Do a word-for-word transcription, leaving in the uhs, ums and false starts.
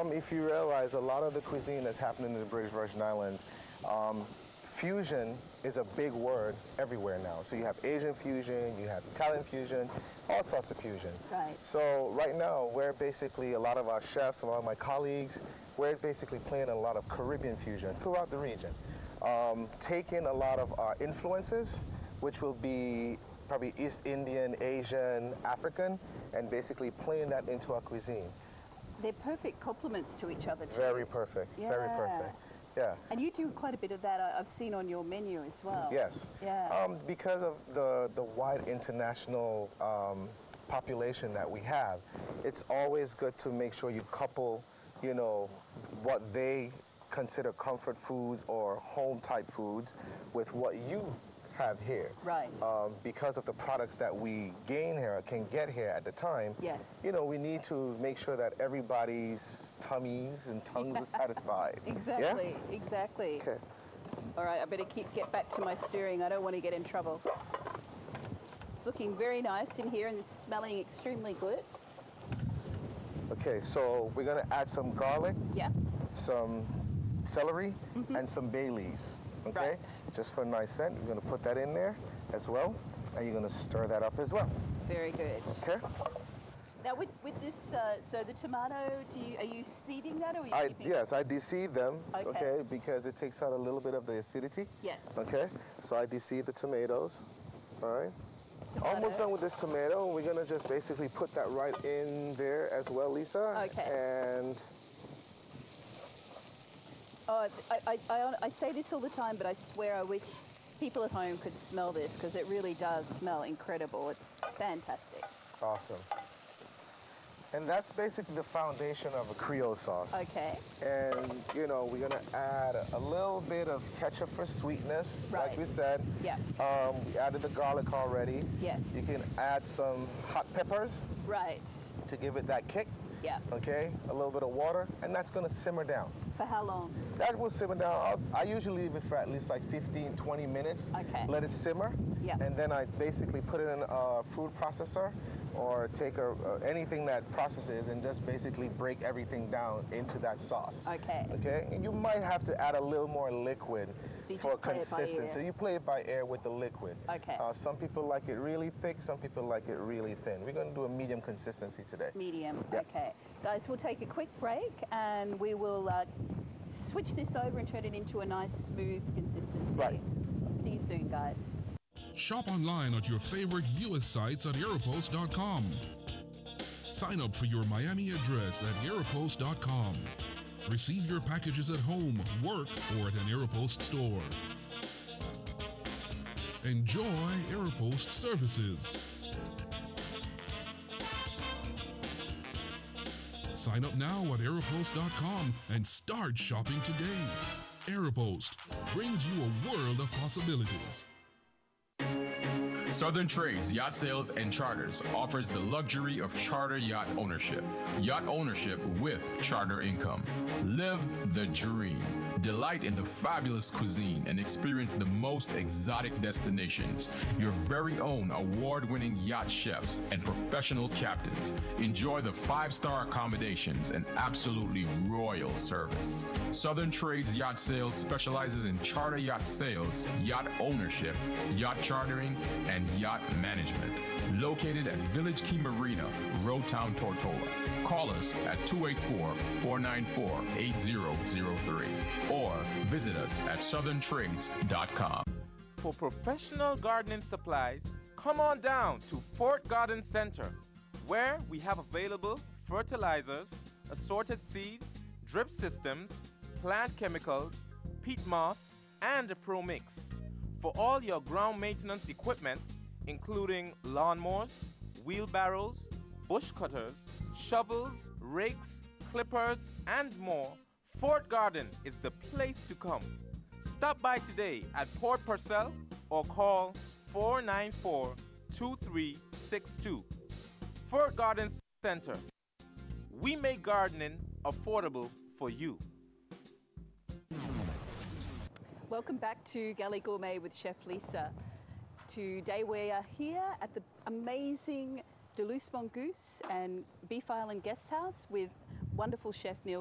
um, if you realize a lot of the cuisine that's happening in the British Virgin Islands, um, fusion is a big word everywhere now. So you have Asian fusion, you have Italian fusion, all sorts of fusion. Right. So right now, we're basically, a lot of our chefs, a lot of my colleagues, we're basically playing a lot of Caribbean fusion throughout the region. Um, taking a lot of our influences, which will be probably East Indian, Asian, African, and basically playing that into our cuisine. They're perfect complements to each other too. Very perfect, yeah. very perfect. Yeah. And you do quite a bit of that, I- I've seen on your menu as well. Yes. Yeah. Um, because of the, the wide international um, population that we have, it's always good to make sure you couple, you know, what they consider comfort foods or home type foods with what you have here. Right. Um, because of the products that we gain here, can get here at the time. Yes. You know, we need to make sure that everybody's tummies and tongues are satisfied. Exactly, Yeah? exactly. Okay. All right, I better keep get back to my stirring. I don't want to get in trouble. It's looking very nice in here and it's smelling extremely good. Okay, so we're gonna add some garlic, Yes. some celery, mm-hmm. and some bay leaves. Okay, Right. just for a nice scent, you're gonna put that in there as well, and you're gonna stir that up as well. Very good. Okay. Now with, with this, uh, so the tomato, do you, are you seeding that or are you I, keeping yes, I deseed them, Okay. okay, because it takes out a little bit of the acidity. Yes. Okay, so I deseed the tomatoes, all right. Tomato. Almost done with this tomato. We're gonna just basically put that right in there as well, Lisa. Okay. And Oh, I, I, I, I say this all the time, but I swear I wish people at home could smell this because it really does smell incredible. It's fantastic. awesome. And that's basically the foundation of a Creole sauce. Okay. And, you know, we're gonna add a, a little bit of ketchup for sweetness, Right. like we said. Yeah. Um, we added the garlic already. Yes. You can add some hot peppers Right. to give it that kick. Yeah. Okay, a little bit of water, and that's gonna simmer down. For how long? That will simmer down. I'll, I usually leave it for at least like fifteen, twenty minutes. Okay. Let it simmer. Yeah. And then I basically put it in a food processor or take a, uh, anything that processes and just basically break everything down into that sauce. Okay. Okay. And you might have to add a little more liquid So you for just play it by consistency. ear. You play it by ear with the liquid. Okay. Uh, some people like it really thick. Some people like it really thin. We're going to do a medium consistency today. Medium. Yeah. Okay. Guys, we'll take a quick break and we will uh, switch this over and turn it into a nice smooth consistency. Right. See you soon, guys. Shop online at your favorite U S sites at aeropost dot com. Sign up for your Miami address at aeropost dot com. Receive your packages at home, work, or at an Aeropost store. Enjoy Aeropost services. Sign up now at aeropost dot com and start shopping today. Aeropost brings you a world of possibilities. Southern Trades Yacht Sales and Charters offers the luxury of charter yacht ownership. Yacht ownership with charter income. Live the dream. Delight in the fabulous cuisine and experience the most exotic destinations. Your very own award-winning yacht chefs and professional captains. Enjoy the five-star accommodations and absolutely royal service. Southern Trades Yacht Sales specializes in charter yacht sales, yacht ownership, yacht chartering, and yacht management. Located at Village Key Marina, Road Town, Tortola. Call us at two eight four, four nine four, eight zero zero three or visit us at southern trades dot com. For professional gardening supplies, come on down to Fort Garden Center, where we have available fertilizers, assorted seeds, drip systems, plant chemicals, peat moss, and a Pro Mix. For all your ground maintenance equipment, including lawnmowers, wheelbarrows, bush cutters, shovels, rakes, clippers, and more, Fort Garden is the place to come. Stop by today at Port Purcell or call four nine four, two three six two. Fort Garden Center. We make gardening affordable for you. Welcome back to Galley Gourmet with Chef Lisa. Today we are here at the amazing Deleuze Mongoose and Beef Island Guest House with wonderful chef Neil